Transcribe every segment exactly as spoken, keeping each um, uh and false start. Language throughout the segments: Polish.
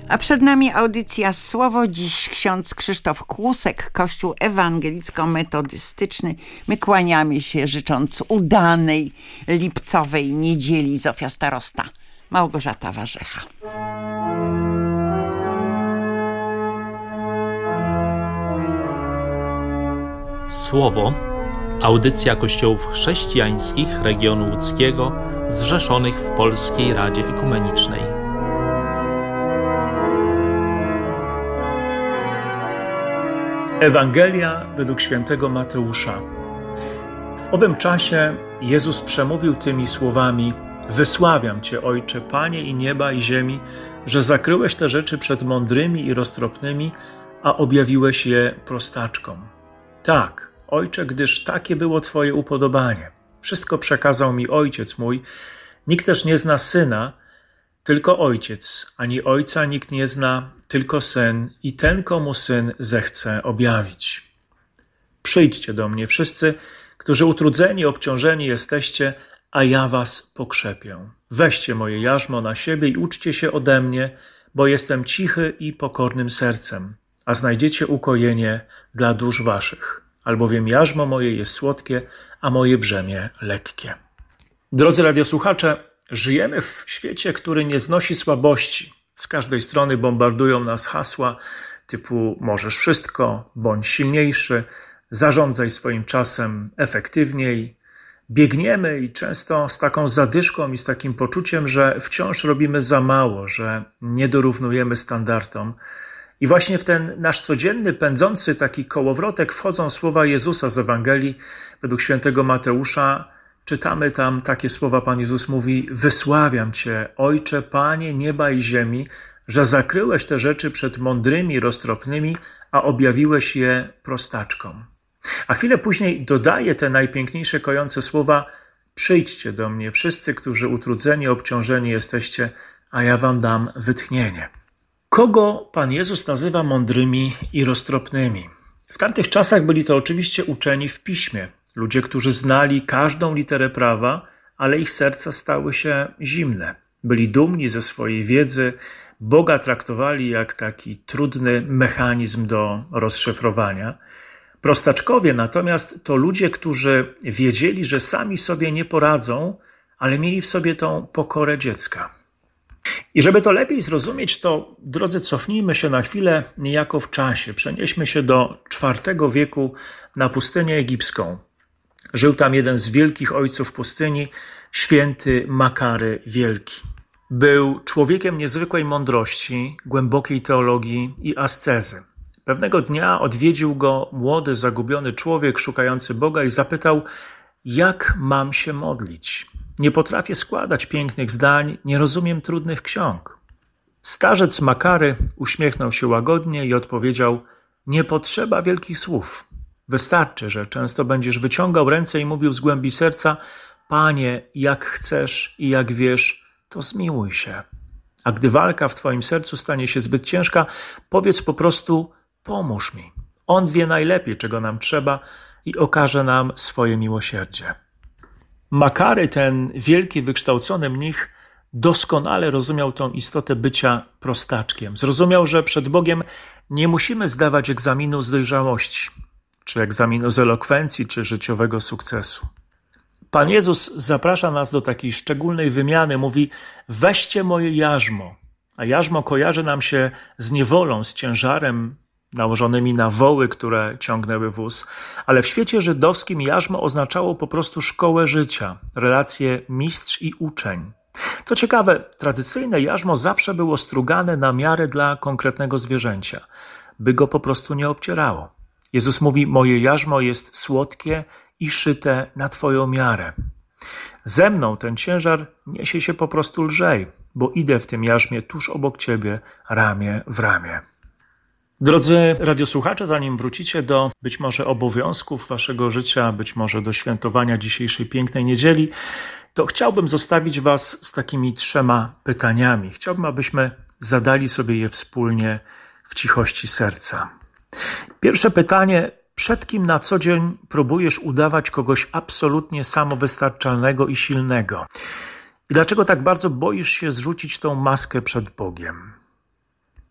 A przed nami audycja Słowo. Dziś ksiądz Krzysztof Kłusek, Kościół Ewangelicko-Metodystyczny. My kłaniamy się, życząc udanej lipcowej niedzieli. Zofia Starosta, Małgorzata Warzecha. Słowo. Audycja kościołów chrześcijańskich regionu łódzkiego zrzeszonych w Polskiej Radzie Ekumenicznej. Ewangelia według świętego Mateusza. W owym czasie Jezus przemówił tymi słowami: Wysławiam Cię, Ojcze, Panie i nieba i ziemi, że zakryłeś te rzeczy przed mądrymi i roztropnymi, a objawiłeś je prostaczkom. Tak, Ojcze, gdyż takie było Twoje upodobanie. Wszystko przekazał mi Ojciec mój. Nikt też nie zna Syna, tylko Ojciec, ani Ojca nikt nie zna, tylko Syn i ten, komu Syn zechce objawić. Przyjdźcie do mnie wszyscy, którzy utrudzeni, obciążeni jesteście, a ja was pokrzepię. Weźcie moje jarzmo na siebie i uczcie się ode mnie, bo jestem cichy i pokornym sercem, a znajdziecie ukojenie dla dusz waszych. Albowiem jarzmo moje jest słodkie, a moje brzemię lekkie. Drodzy radiosłuchacze, żyjemy w świecie, który nie znosi słabości. Z każdej strony bombardują nas hasła typu możesz wszystko, bądź silniejszy, zarządzaj swoim czasem efektywniej. Biegniemy i często z taką zadyszką i z takim poczuciem, że wciąż robimy za mało, że nie dorównujemy standardom. I właśnie w ten nasz codzienny, pędzący taki kołowrotek wchodzą słowa Jezusa z Ewangelii według świętego Mateusza. Czytamy tam takie słowa, Pan Jezus mówi: Wysławiam Cię, Ojcze, Panie nieba i ziemi, że zakryłeś te rzeczy przed mądrymi, roztropnymi, a objawiłeś je prostaczkom. A chwilę później dodaje te najpiękniejsze, kojące słowa: Przyjdźcie do mnie wszyscy, którzy utrudzeni, obciążeni jesteście, a ja wam dam wytchnienie. Kogo Pan Jezus nazywa mądrymi i roztropnymi? W tamtych czasach byli to oczywiście uczeni w piśmie. Ludzie, którzy znali każdą literę prawa, ale ich serca stały się zimne. Byli dumni ze swojej wiedzy, Boga traktowali jak taki trudny mechanizm do rozszyfrowania. Prostaczkowie natomiast to ludzie, którzy wiedzieli, że sami sobie nie poradzą, ale mieli w sobie tą pokorę dziecka. I żeby to lepiej zrozumieć, to drodzy, cofnijmy się na chwilę niejako w czasie. Przenieśmy się do czwartego wieku na pustynię egipską. Żył tam jeden z wielkich ojców pustyni, święty Makary Wielki. Był człowiekiem niezwykłej mądrości, głębokiej teologii i ascezy. Pewnego dnia odwiedził go młody, zagubiony człowiek szukający Boga i zapytał: jak mam się modlić? Nie potrafię składać pięknych zdań, nie rozumiem trudnych ksiąg. Starzec Makary uśmiechnął się łagodnie i odpowiedział: nie potrzeba wielkich słów. Wystarczy, że często będziesz wyciągał ręce i mówił z głębi serca: Panie, jak chcesz i jak wiesz, to zmiłuj się. A gdy walka w twoim sercu stanie się zbyt ciężka, powiedz po prostu: pomóż mi. On wie najlepiej, czego nam trzeba i okaże nam swoje miłosierdzie. Makary, ten wielki, wykształcony mnich, doskonale rozumiał tą istotę bycia prostaczkiem. Zrozumiał, że przed Bogiem nie musimy zdawać egzaminu z dojrzałości, czy egzaminu z elokwencji, czy życiowego sukcesu. Pan Jezus zaprasza nas do takiej szczególnej wymiany. Mówi: weźcie moje jarzmo. A jarzmo kojarzy nam się z niewolą, z ciężarem nałożonymi na woły, które ciągnęły wóz. Ale w świecie żydowskim jarzmo oznaczało po prostu szkołę życia, relację mistrz i uczeń. Co ciekawe, tradycyjne jarzmo zawsze było strugane na miarę dla konkretnego zwierzęcia, by go po prostu nie obcierało. Jezus mówi: moje jarzmo jest słodkie i szyte na twoją miarę. Ze mną ten ciężar niesie się po prostu lżej, bo idę w tym jarzmie tuż obok ciebie, ramię w ramię. Drodzy radiosłuchacze, zanim wrócicie do być może obowiązków waszego życia, być może do świętowania dzisiejszej pięknej niedzieli, to chciałbym zostawić was z takimi trzema pytaniami. Chciałbym, abyśmy zadali sobie je wspólnie w cichości serca. Pierwsze pytanie: przed kim na co dzień próbujesz udawać kogoś absolutnie samowystarczalnego i silnego? I dlaczego tak bardzo boisz się zrzucić tą maskę przed Bogiem?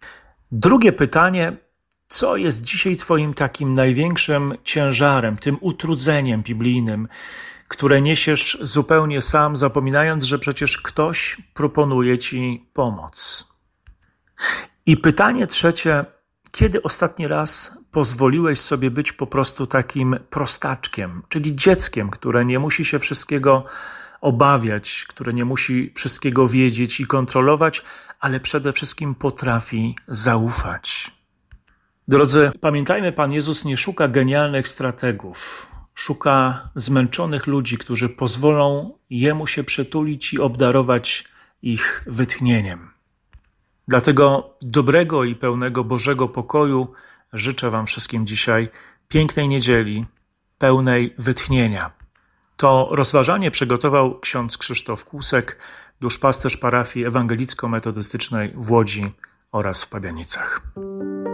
Drugie pytanie: co jest dzisiaj twoim takim największym ciężarem, tym utrudzeniem biblijnym, które niesiesz zupełnie sam, zapominając, że przecież ktoś proponuje ci pomoc? I pytanie trzecie: kiedy ostatni raz pozwoliłeś sobie być po prostu takim prostaczkiem, czyli dzieckiem, które nie musi się wszystkiego obawiać, które nie musi wszystkiego wiedzieć i kontrolować, ale przede wszystkim potrafi zaufać? Drodzy, pamiętajmy, Pan Jezus nie szuka genialnych strategów. Szuka zmęczonych ludzi, którzy pozwolą Jemu się przytulić i obdarować ich wytchnieniem. Dlatego dobrego i pełnego Bożego pokoju życzę wam wszystkim dzisiaj pięknej niedzieli, pełnej wytchnienia. To rozważanie przygotował ksiądz Krzysztof Kłusek, duszpasterz parafii ewangelicko-metodystycznej w Łodzi oraz w Pabianicach.